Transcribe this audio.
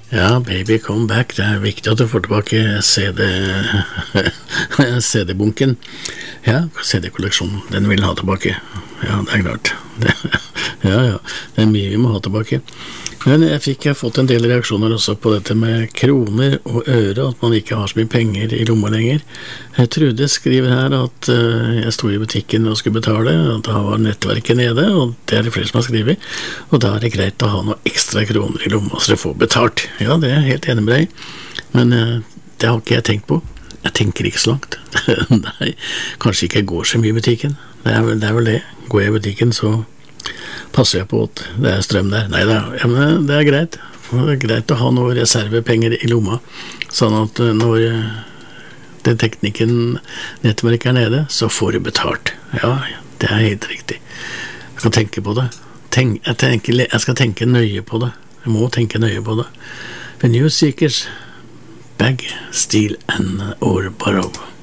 Ja, baby, come back. Det viktig at du får tilbake CD-bunken. Ja, CD-kolleksjonen, den vil ha tilbake. Ja, det klart. Ja, det mye vi må ha tilbake. Men jeg har fått en del reaksjoner også på dette med kroner og øre, at man ikke har så mye penger i lomma lenger. Trude skriver her at jeg stod i butikken og skulle betale, og da var nettverket nede, og det det flere som har skrivet, og da det greit å ha noen ekstra kroner i lomma så det får betalt. Ja, det jeg helt enig med deg, men det har ikke jeg tenkt på. Jeg tenker ikke så langt. Nei, kanskje ikke jeg går så mye i butikken. Det vel det. Går jeg i butikken, så passer jeg på at det strøm der. Nei, ja, men det greit. Det greit å ha noen reservepenger i lomma, sånn at når den teknikken nettverket nede, så får du betalt. Ja, det helt riktig. Jeg skal tenke på det. Jeg skal tenke nøye på det. Jeg må tenke nøye på det. The New Seekers, Bag, Steal and or Borrow.